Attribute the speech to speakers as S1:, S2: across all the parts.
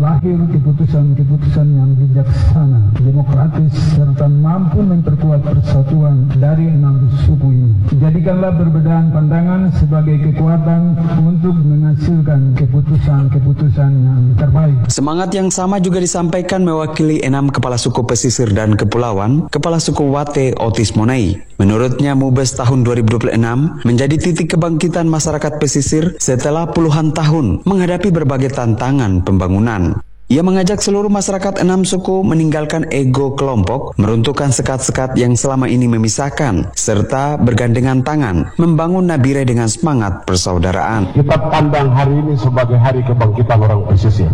S1: lahir keputusan-keputusan yang bijaksana, demokratis, serta mampu memperkuat persatuan dari 6 suku ini. Jadikanlah perbedaan pandangan sebagai kekuatan untuk menghasilkan keputusan-keputusan yang terbaik.
S2: Semangat yang sama juga disampaikan mewakili 6 kepala suku pesisir dan kepulauan, Kepala Suku Wate Otis Monei. Menurutnya MUBES tahun 2026 menjadi titik kebangkitan masyarakat pesisir setelah puluhan tahun menghadapi berbagai tantangan pembangunan. Ia mengajak seluruh masyarakat 6 suku meninggalkan ego kelompok, meruntuhkan sekat-sekat yang selama ini memisahkan, serta bergandengan tangan membangun Nabire dengan semangat persaudaraan.
S3: Kita pandang hari ini sebagai hari kebangkitan orang pesisir.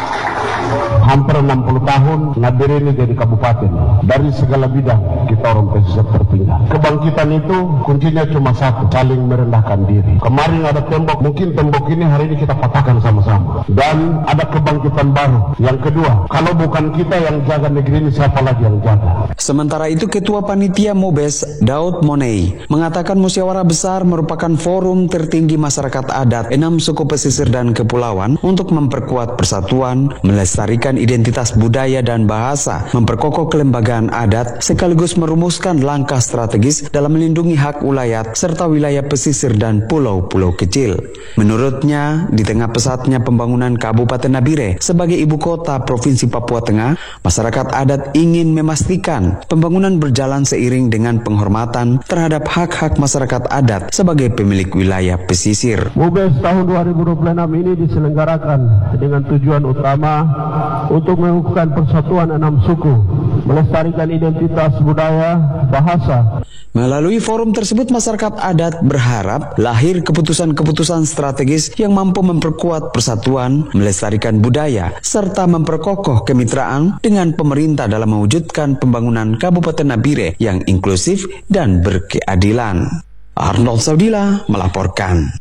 S3: Hampir 60 tahun Nabire ini jadi kabupaten. Dari segala bidang kita orang pesisir tertinggal. Kebangkitan itu kuncinya cuma satu, saling merendahkan diri. Kemarin ada tembok, mungkin tembok ini hari ini kita patahkan sama-sama. Dan ada kebangkitan baru. Yang kedua, kalau bukan kita yang jaga negeri ini, siapa lagi yang jaga?
S2: Sementara itu Ketua Panitia MUBES Daud Monei mengatakan musyawarah besar merupakan forum tertinggi masyarakat adat 6 suku pesisir dan kepulauan untuk memperkuat persatuan, melestarikan identitas budaya dan bahasa, memperkokoh kelembagaan adat, sekaligus merumuskan langkah strategis dalam melindungi hak ulayat serta wilayah pesisir dan pulau-pulau kecil. Menurutnya, di tengah pesatnya pembangunan Kabupaten Nabire sebagai ibu kota Provinsi Papua Tengah, masyarakat adat ingin memastikan pembangunan berjalan seiring dengan penghormatan terhadap hak-hak masyarakat adat sebagai pemilik wilayah pesisir.
S3: MUBES tahun 2026 ini diselenggarakan dengan tujuan utama untuk mengukuhkan persatuan 6 suku, melestarikan identitas budaya, bahasa.
S2: Melalui forum tersebut, masyarakat adat berharap lahir keputusan-keputusan strategis yang mampu memperkuat persatuan, melestarikan budaya, serta memperkokoh kemitraan dengan pemerintah dalam mewujudkan pembangunan Kabupaten Nabire yang inklusif dan berkeadilan. Arnold Saudila melaporkan.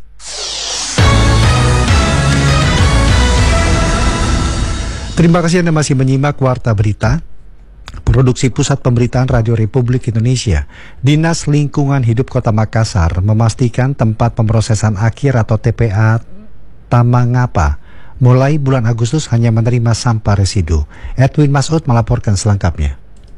S4: Terima kasih Anda masih menyimak Warta Berita. Produksi Pusat Pemberitaan Radio Republik Indonesia. Dinas Lingkungan Hidup Kota Makassar memastikan tempat pemrosesan akhir atau TPA Tamangapa mulai bulan Agustus hanya menerima sampah residu. Edwin Masud melaporkan selengkapnya.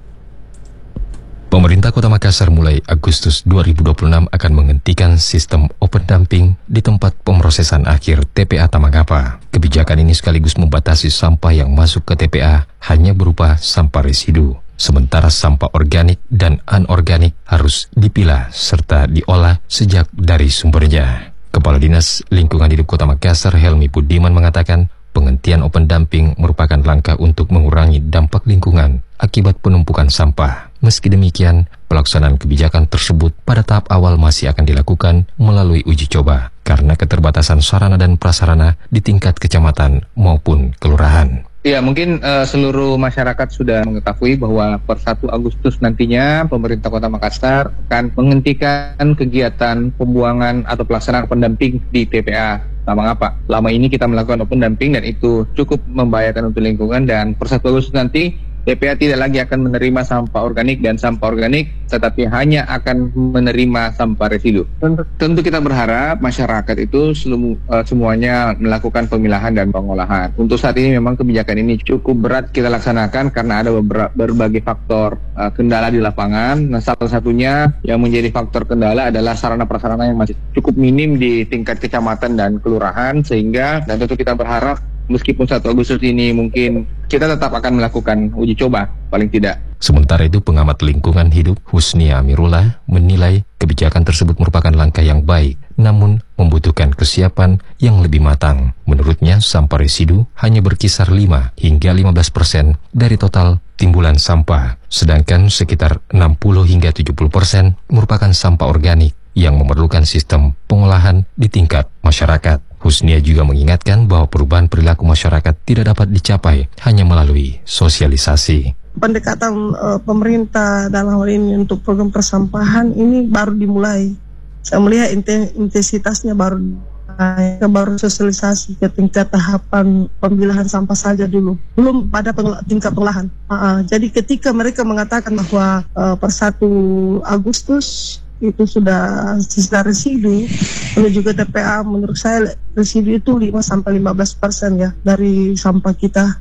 S5: Pemerintah Kota Makassar mulai Agustus 2026 akan menghentikan sistem open dumping di tempat pemrosesan akhir TPA Tamangapa. Kebijakan ini sekaligus membatasi sampah yang masuk ke TPA hanya berupa sampah residu. Sementara sampah organik dan anorganik harus dipilah serta diolah sejak dari sumbernya. Kepala Dinas Lingkungan Hidup Kota Makassar Helmi Budiman mengatakan, penghentian open dumping merupakan langkah untuk mengurangi dampak lingkungan akibat penumpukan sampah. Meski demikian, pelaksanaan kebijakan tersebut pada tahap awal masih akan dilakukan melalui uji coba karena keterbatasan sarana dan prasarana di tingkat kecamatan maupun kelurahan.
S6: Ya, mungkin seluruh masyarakat sudah mengetahui bahwa per 1 Agustus nantinya pemerintah Kota Makassar akan menghentikan kegiatan pembuangan atau pelaksanaan pendamping di TPA Tamangapa. Lama ini kita melakukan open dumping dan itu cukup membahayakan untuk lingkungan, dan per 1 Agustus nanti TPA tidak lagi akan menerima sampah organik dan sampah organik, tetapi hanya akan menerima sampah residu. Tentu kita berharap masyarakat itu semuanya melakukan pemilahan dan pengolahan. Untuk saat ini memang kebijakan ini cukup berat kita laksanakan karena ada berbagai faktor kendala di lapangan. Nah, salah satunya yang menjadi faktor kendala adalah sarana prasarana yang masih cukup minim di tingkat kecamatan dan kelurahan, sehingga dan tentu kita berharap meskipun 1 Agustus ini mungkin kita tetap akan melakukan uji coba, paling tidak.
S5: Sementara itu, pengamat lingkungan hidup Husnia Amirullah menilai kebijakan tersebut merupakan langkah yang baik, namun membutuhkan kesiapan yang lebih matang. Menurutnya, sampah residu hanya berkisar 5 hingga 15% dari total timbulan sampah, sedangkan sekitar 60 hingga 70% merupakan sampah organik yang memerlukan sistem pengolahan di tingkat masyarakat. Husnia juga mengingatkan bahwa perubahan perilaku masyarakat tidak dapat dicapai hanya melalui sosialisasi.
S7: Pendekatan pemerintah dalam hal ini untuk program persampahan ini baru dimulai. Saya melihat intensitasnya baru sosialisasi ke tingkat tahapan pemilahan sampah saja dulu, belum pada tingkat pengolahan. Jadi ketika mereka mengatakan bahwa per 1 Agustus itu sudah sisa residu, lalu juga TPA menurut saya residu itu 5-15% ya dari sampah kita.